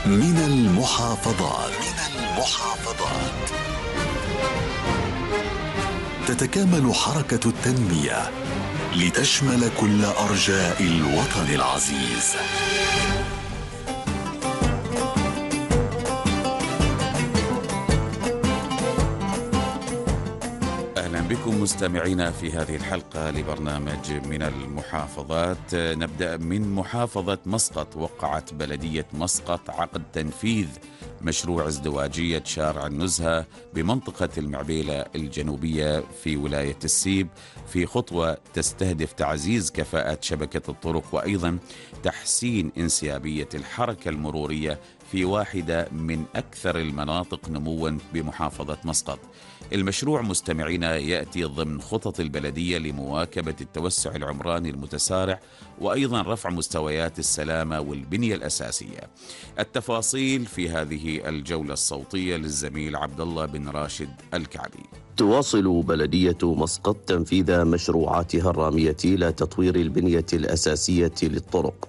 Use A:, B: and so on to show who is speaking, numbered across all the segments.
A: من المحافظات تتكامل حركة التنمية لتشمل كل أرجاء الوطن العزيز.
B: أهلا بكم مستمعينا في هذه الحلقة لبرنامج من المحافظات. نبدأ من محافظة مسقط. وقعت بلدية مسقط عقد تنفيذ مشروع ازدواجية شارع النزهة بمنطقة المعبيلة الجنوبية في ولاية السيب، في خطوة تستهدف تعزيز كفاءة شبكة الطرق وأيضا تحسين انسيابية الحركة المرورية في واحدة من أكثر المناطق نموا بمحافظة مسقط. المشروع مستمعينا يأتي ضمن خطط البلدية لمواكبة التوسع العمراني المتسارع وأيضا رفع مستويات السلامة والبنية الأساسية. التفاصيل في هذه الجولة الصوتية للزميل عبد الله بن راشد الكعبي.
C: تواصل بلدية مسقط تنفيذ مشروعاتها الرامية إلى تطوير البنية الأساسية للطرق،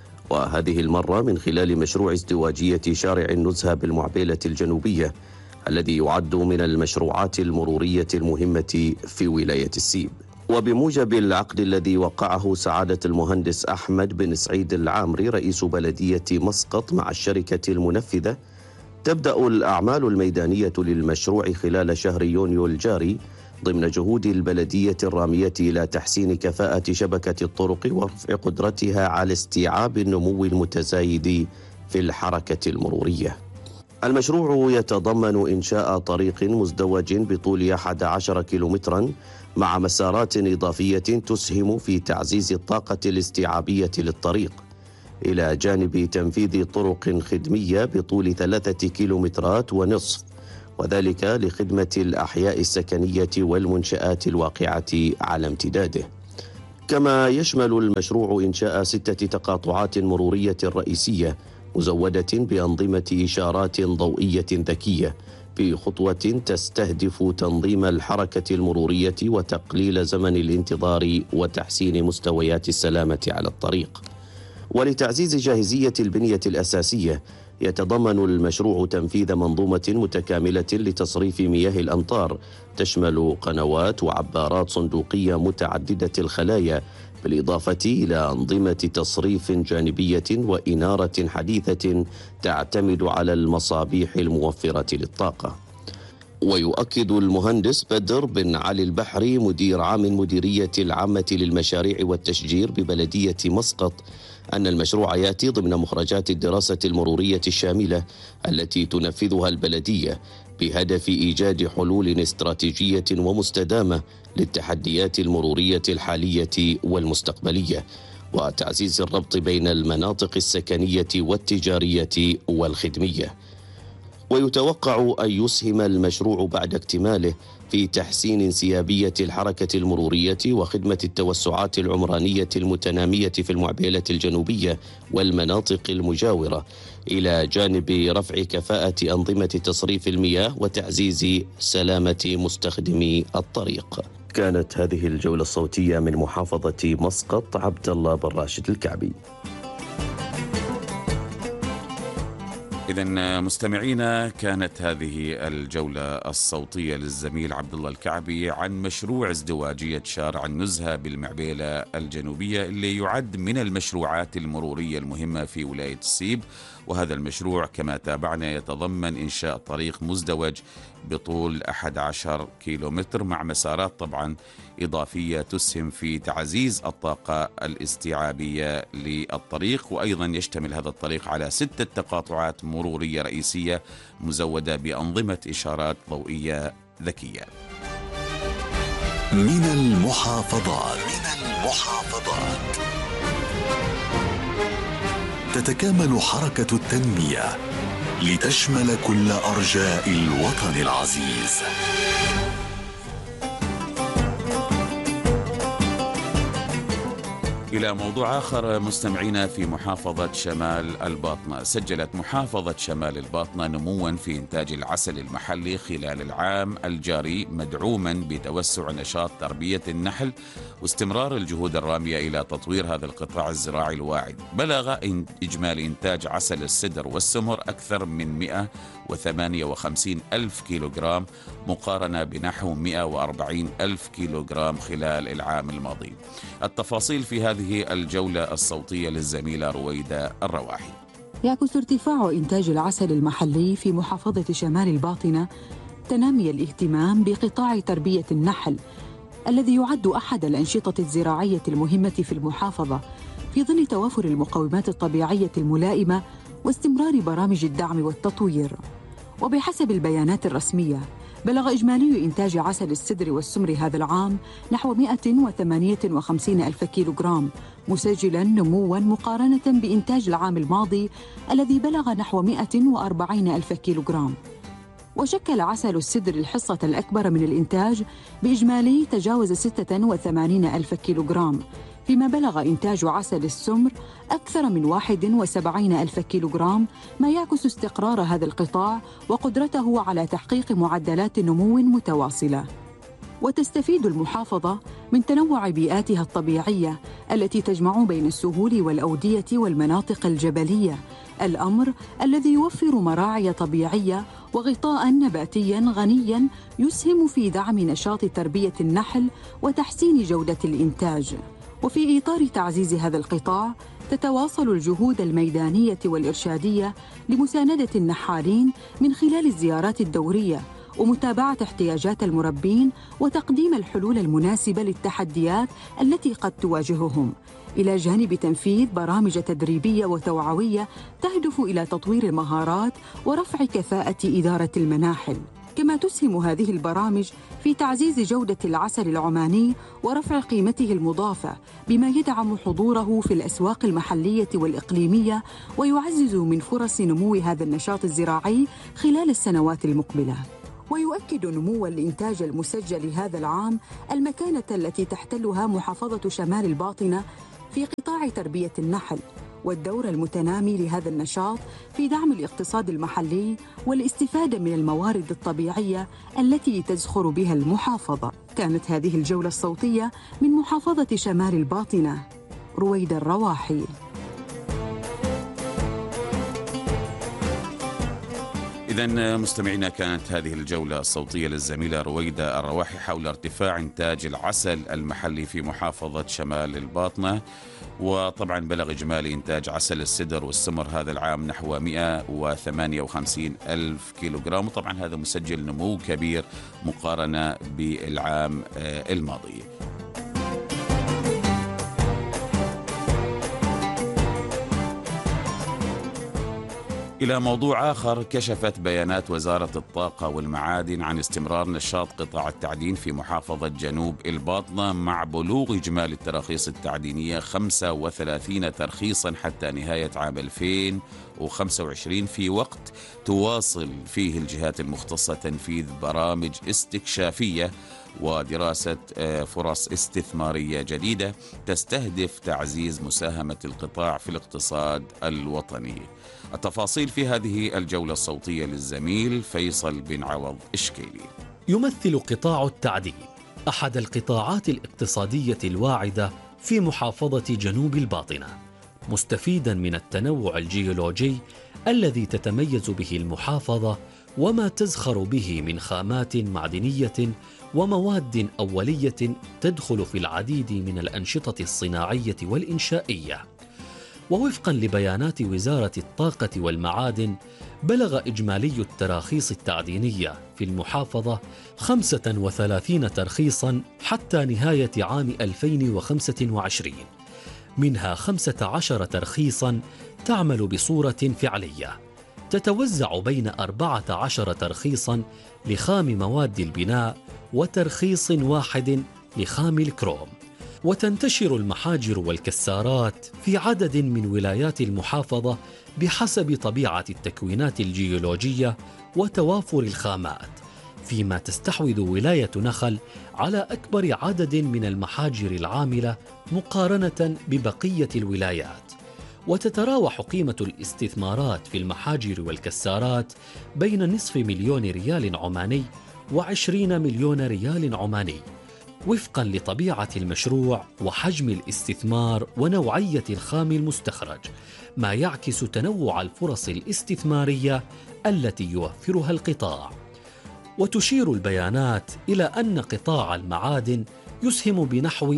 C: وهذه المرة من خلال مشروع ازدواجية شارع النزهة بالمعبيلة الجنوبية الذي يعد من المشروعات المرورية المهمة في ولاية السيب. وبموجب العقد الذي وقعه سعادة المهندس أحمد بن سعيد العامري رئيس بلدية مسقط مع الشركة المنفذة، تبدأ الأعمال الميدانية للمشروع خلال شهر يونيو الجاري ضمن جهود البلدية الرامية إلى تحسين كفاءة شبكة الطرق ورفع قدرتها على استيعاب النمو المتزايد في الحركة المرورية. المشروع يتضمن إنشاء طريق مزدوج بطول 11 كيلومترا مع مسارات إضافية تسهم في تعزيز الطاقة الاستيعابية للطريق، إلى جانب تنفيذ طرق خدمية بطول 3 كيلومترات ونصف، وذلك لخدمة الأحياء السكنية والمنشآت الواقعة على امتداده. كما يشمل المشروع إنشاء 6 تقاطعات مرورية رئيسية مزودة بأنظمة إشارات ضوئية ذكية في خطوة تستهدف تنظيم الحركة المرورية وتقليل زمن الانتظار وتحسين مستويات السلامة على الطريق. ولتعزيز جاهزية البنية الأساسية، يتضمن المشروع تنفيذ منظومة متكاملة لتصريف مياه الأمطار تشمل قنوات وعبارات صندوقية متعددة الخلايا، بالإضافة إلى أنظمة تصريف جانبية وإنارة حديثة تعتمد على المصابيح الموفرة للطاقة. ويؤكد المهندس بدر بن علي البحري مدير عام مديرية العامة للمشاريع والتشجير ببلدية مسقط أن المشروع يأتي ضمن مخرجات الدراسة المرورية الشاملة التي تنفذها البلدية بهدف إيجاد حلول استراتيجية ومستدامة للتحديات المرورية الحالية والمستقبلية، وتعزيز الربط بين المناطق السكنية والتجارية والخدمية. ويتوقع أن يسهم المشروع بعد اكتماله في تحسين انسيابية الحركة المرورية وخدمة التوسعات العمرانية المتنامية في المعبيلة الجنوبية والمناطق المجاورة، إلى جانب رفع كفاءة أنظمة تصريف المياه وتعزيز سلامة مستخدمي الطريق. كانت هذه الجولة الصوتية من محافظة مسقط. عبد الله بن راشد الكعبي.
B: إذن مستمعينا، كانت هذه الجولة الصوتية للزميل عبد الله الكعبي عن مشروع ازدواجية شارع النزهة بالمعبيلة الجنوبية اللي يعد من المشروعات المرورية المهمة في ولاية السيب. وهذا المشروع كما تابعنا يتضمن إنشاء طريق مزدوج بطول 11 كيلومتر مع مسارات طبعا إضافية تسهم في تعزيز الطاقة الاستيعابية للطريق. وأيضا يشتمل هذا الطريق على 6 تقاطعات مرورية رئيسية مزودة بأنظمة إشارات ضوئية ذكية.
A: من المحافظات تتكامل حركة التنمية لتشمل كل أرجاء الوطن العزيز.
B: إلى موضوع آخر مستمعينا، في محافظة شمال الباطنة سجلت محافظة شمال الباطنة نموا في إنتاج العسل المحلي خلال العام الجاري، مدعوما بتوسع نشاط تربية النحل واستمرار الجهود الرامية إلى تطوير هذا القطاع الزراعي الواعد. بلغ إجمالي إنتاج عسل السدر والسمر أكثر من 158 ألف كيلوغرام مقارنة بنحو 140 ألف كيلوغرام خلال العام الماضي. التفاصيل في هذه الجولة الصوتية للزميلة رويدة الرواحي.
D: يعكس ارتفاع إنتاج العسل المحلي في محافظة شمال الباطنة تنامي الاهتمام بقطاع تربية النحل الذي يعد أحد الأنشطة الزراعية المهمة في المحافظة، في ظل توافر المقومات الطبيعية الملائمة واستمرار برامج الدعم والتطوير. وبحسب البيانات الرسمية، بلغ إجمالي إنتاج عسل السدر والسمر هذا العام نحو 158 ألف كيلوغرام، مسجلاً نمواً مقارنة بإنتاج العام الماضي الذي بلغ نحو 140 ألف كيلوغرام. وشكل عسل السدر الحصة الأكبر من الإنتاج بإجمالي تجاوز 86 ألف كيلوغرام، فيما بلغ إنتاج عسل السمر أكثر من 71 ألف كيلوغرام، ما يعكس استقرار هذا القطاع وقدرته على تحقيق معدلات نمو متواصلة. وتستفيد المحافظة من تنوع بيئاتها الطبيعية التي تجمع بين السهول والأودية والمناطق الجبلية، الأمر الذي يوفر مراعي طبيعية وغطاء نباتيا غنيا يسهم في دعم نشاط تربية النحل وتحسين جودة الإنتاج. وفي إطار تعزيز هذا القطاع، تتواصل الجهود الميدانية والإرشادية لمساندة النحالين من خلال الزيارات الدورية ومتابعة احتياجات المربين وتقديم الحلول المناسبة للتحديات التي قد تواجههم، إلى جانب تنفيذ برامج تدريبية وتوعوية تهدف إلى تطوير المهارات ورفع كفاءة إدارة المناحل. كما تسهم هذه البرامج في تعزيز جودة العسل العماني ورفع قيمته المضافة، بما يدعم حضوره في الأسواق المحلية والإقليمية ويعزز من فرص نمو هذا النشاط الزراعي خلال السنوات المقبلة. ويؤكد نمو الإنتاج المسجل هذا العام المكانة التي تحتلها محافظة شمال الباطنة في قطاع تربية النحل، والدور المتنامي لهذا النشاط في دعم الاقتصاد المحلي والاستفادة من الموارد الطبيعية التي تزخر بها المحافظة. كانت هذه الجولة الصوتية من محافظة شمال الباطنة. رويدة الرواحي.
B: إذن مستمعينا، كانت هذه الجولة الصوتية للزميلة رويدة الرواحي حول ارتفاع إنتاج العسل المحلي في محافظة شمال الباطنة. وطبعا بلغ إجمالي إنتاج عسل السدر والسمر هذا العام نحو 158 ألف كيلوغرام، وطبعا هذا مسجل نمو كبير مقارنة بالعام الماضي. إلى موضوع آخر، كشفت بيانات وزارة الطاقة والمعادن عن استمرار نشاط قطاع التعدين في محافظة جنوب الباطنة، مع بلوغ إجمالي التراخيص التعدينية 35 ترخيصا حتى نهاية عام 2025، في وقت تواصل فيه الجهات المختصة تنفيذ برامج استكشافية ودراسة فرص استثمارية جديدة تستهدف تعزيز مساهمة القطاع في الاقتصاد الوطني. التفاصيل في هذه الجولة الصوتية للزميل فيصل بن عوض إشكيلي.
E: يمثل قطاع التعدين أحد القطاعات الاقتصادية الواعدة في محافظة جنوب الباطنة، مستفيدا من التنوع الجيولوجي الذي تتميز به المحافظة وما تزخر به من خامات معدنية ومواد أولية تدخل في العديد من الأنشطة الصناعية والإنشائية. ووفقا لبيانات وزارة الطاقة والمعادن، بلغ إجمالي التراخيص التعدينية في المحافظة 35 ترخيصا حتى نهاية عام 2025، منها 15 ترخيصا تعمل بصورة فعلية تتوزع بين 14 ترخيصا لخام مواد البناء وترخيص واحد لخام الكروم. وتنتشر المحاجر والكسارات في عدد من ولايات المحافظة بحسب طبيعة التكوينات الجيولوجية وتوافر الخامات، فيما تستحوذ ولاية نخل على أكبر عدد من المحاجر العاملة مقارنة ببقية الولايات. وتتراوح قيمة الاستثمارات في المحاجر والكسارات بين نصف مليون ريال عماني و20 مليون ريال عماني، وفقا لطبيعة المشروع وحجم الاستثمار ونوعية الخام المستخرج، ما يعكس تنوع الفرص الاستثمارية التي يوفرها القطاع. وتشير البيانات إلى أن قطاع المعادن يسهم بنحو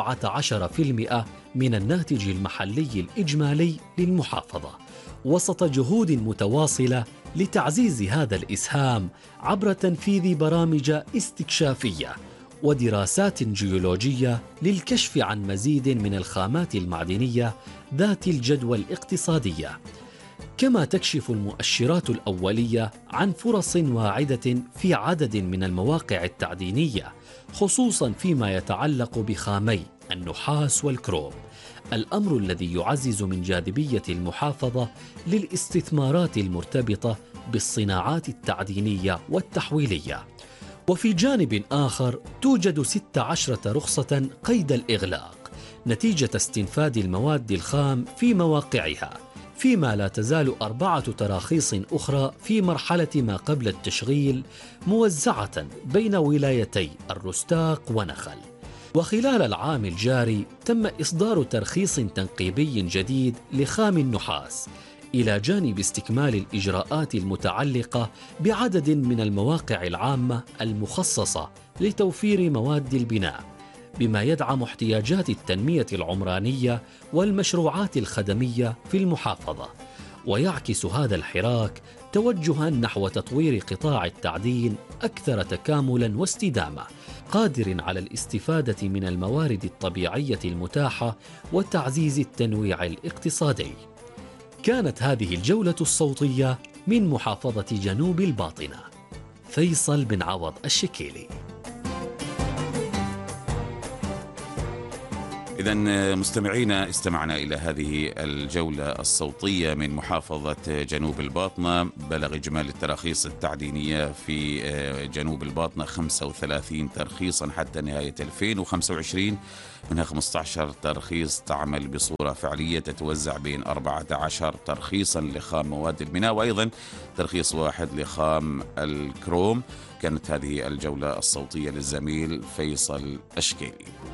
E: 17% من الناتج المحلي الإجمالي للمحافظة، وسط جهود متواصلة لتعزيز هذا الإسهام عبر تنفيذ برامج استكشافية ودراسات جيولوجية للكشف عن مزيد من الخامات المعدنية ذات الجدوى الاقتصادية. كما تكشف المؤشرات الأولية عن فرص واعدة في عدد من المواقع التعدينية، خصوصا فيما يتعلق بخامي النحاس والكروم، الأمر الذي يعزز من جاذبية المحافظة للاستثمارات المرتبطة بالصناعات التعدينية والتحويلية. وفي جانب آخر توجد 16 رخصة قيد الإغلاق نتيجة استنفاد المواد الخام في مواقعها، فيما لا تزال 4 تراخيص أخرى في مرحلة ما قبل التشغيل موزعة بين ولايتي الرستاق ونخل. وخلال العام الجاري تم إصدار ترخيص تنقيبي جديد لخام النحاس، إلى جانب استكمال الإجراءات المتعلقة بعدد من المواقع العامة المخصصة لتوفير مواد البناء، بما يدعم احتياجات التنمية العمرانية والمشروعات الخدمية في المحافظة. ويعكس هذا الحراك توجها نحو تطوير قطاع التعدين أكثر تكاملا واستدامة، قادر على الاستفادة من الموارد الطبيعية المتاحة وتعزيز التنويع الاقتصادي. كانت هذه الجولة الصوتية من محافظة جنوب الباطنة. فيصل بن عوض الشكيلي.
B: إذن مستمعينا، استمعنا إلى هذه الجولة الصوتية من محافظة جنوب الباطنة. بلغ إجمالي التراخيص التعدينية في جنوب الباطنة 35 ترخيصا حتى نهاية 2025، منها 15 ترخيص تعمل بصورة فعلية تتوزع بين 14 ترخيصا لخام مواد البناء، وأيضا ترخيص واحد لخام الكروم. كانت هذه الجولة الصوتية للزميل فيصل الشكيلي.